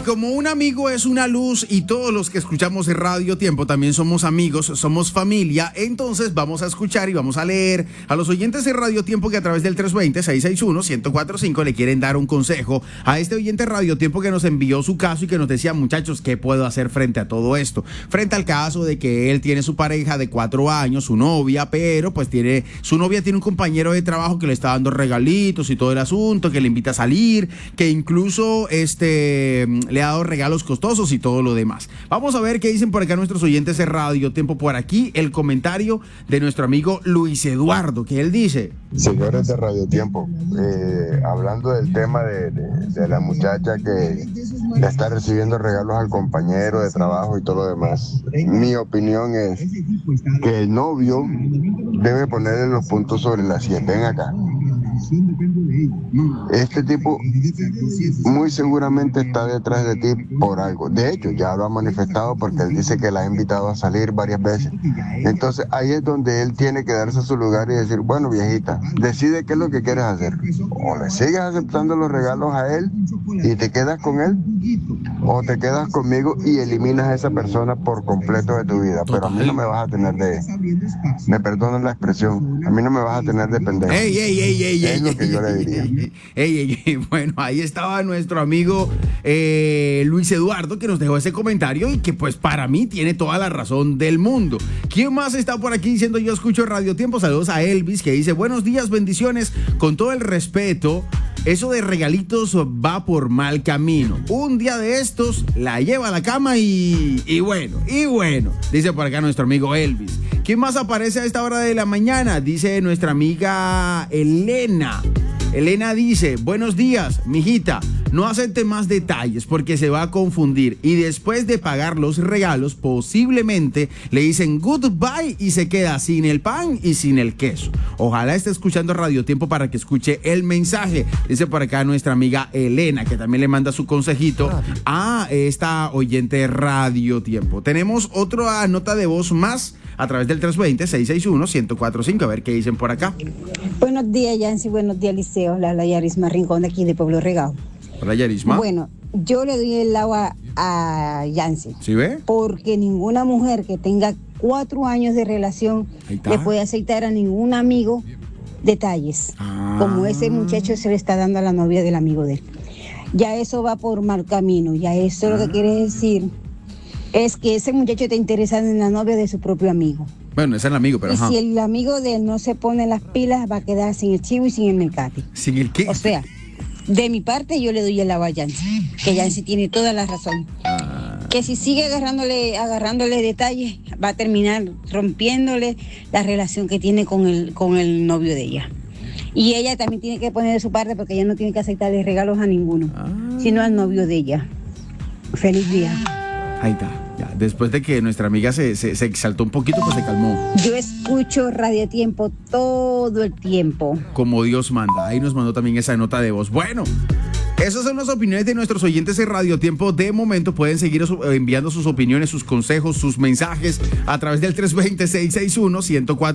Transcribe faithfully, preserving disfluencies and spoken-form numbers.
como un amigo es una luz y todos los que escuchamos en Radio Tiempo también somos amigos, somos familia, entonces vamos a escuchar y vamos a leer a los oyentes de Radio Tiempo que a través del tres dos cero, seis seis uno, uno cero cuatro cinco le quieren dar un consejo a este oyente de Radio Tiempo que nos envió su caso y que nos decía, muchachos, ¿qué puedo hacer frente a todo esto? Frente al caso de que él tiene su pareja de cuatro años, su novia, pero pues tiene, su novia tiene un compañero de trabajo que le está dando regalitos y todo el asunto, que le invita a salir, que incluso este le ha dado regalos costosos y todo lo demás. Vamos a ver qué dicen por acá nuestros oyentes de Radio Tiempo. Por aquí el comentario de nuestro amigo Luis Eduardo, que él dice: señores de Radio Tiempo, eh, hablando del tema de, de, de la muchacha que le está recibiendo regalos al compañero de trabajo y todo lo demás, mi opinión es que el novio debe ponerle los puntos sobre las sillas. Ven acá, este tipo muy seguramente está detrás de ti por algo. De hecho, ya lo ha manifestado porque él dice que la ha invitado a salir varias veces. Entonces ahí es donde él tiene que darse a su lugar y decir, bueno, viejita, decide qué es lo que quieres hacer. O le sigues aceptando los regalos a él y te quedas con él, o te quedas conmigo y eliminas a esa persona por completo de tu vida. Pero a mí no me vas a tener de, me perdonan la expresión, a mí no me vas a tener de pendejo. Ey, ey, ey, ey, es ey, lo ey, que yo le diría. Ey, ey, ey. Bueno, ahí estaba nuestro amigo eh, Luis Eduardo, que nos dejó ese comentario y que pues para mí tiene toda la razón del mundo. ¿Quién más está por aquí diciendo yo escucho Radio Tiempo? Saludos a Elvis, que dice, buenos días, bendiciones, con todo el respeto, eso de regalitos va por mal camino. Un día de estos la lleva a la cama y, y bueno, y bueno, dice por acá nuestro amigo Elvis. ¿Quién más aparece a esta hora de la mañana? Dice nuestra amiga Elena. Elena dice, buenos días, mijita, no acepte más detalles porque se va a confundir y después de pagar los regalos posiblemente le dicen goodbye y se queda sin el pan y sin el queso. Ojalá esté escuchando Radio Tiempo para que escuche el mensaje. Dice por acá nuestra amiga Elena, que también le manda su consejito a esta oyente de Radio Tiempo. Tenemos otra nota de voz más a través del tres dos cero, seis seis uno, uno cero cuatro cinco. A ver qué dicen por acá. Buenos días, Yancy. Buenos días, Liceo. La, la Yarisma Rincón de aquí de Pueblo Regado. Hola, Yarisma. Bueno, yo le doy el agua a Yancy. ¿Sí ve? Porque ninguna mujer que tenga cuatro años de relación le puede aceptar a ningún amigo detalles. Ah. Como ese muchacho se le está dando a la novia del amigo de él. Ya eso va por mal camino. Ya eso ah. lo que quiere decir es que ese muchacho está interesado en la novia de su propio amigo. Bueno, es el amigo, pero y ajá. si el amigo de él no se pone las pilas, va a quedar sin el chivo y sin el mecate. ¿Sin el qué? O sea, de mi parte yo le doy el agua a Yancy, que Yancy tiene toda la razón. Ah. Que si sigue agarrándole, agarrándole detalles, va a terminar rompiéndole la relación que tiene con el, con el novio de ella. Y ella también tiene que poner de su parte porque ella no tiene que aceptarle regalos a ninguno, ah. sino al novio de ella. Feliz día. Ahí está. Ya, después de que nuestra amiga se, se, se exaltó un poquito, pues se calmó. Yo escucho Radio Tiempo todo el tiempo. Como Dios manda. Ahí nos mandó también esa nota de voz. Bueno, esas son las opiniones de nuestros oyentes de Radio Tiempo. De momento pueden seguir enviando sus opiniones, sus consejos, sus mensajes a través del tres dos cero, seis seis uno, uno cero cuatro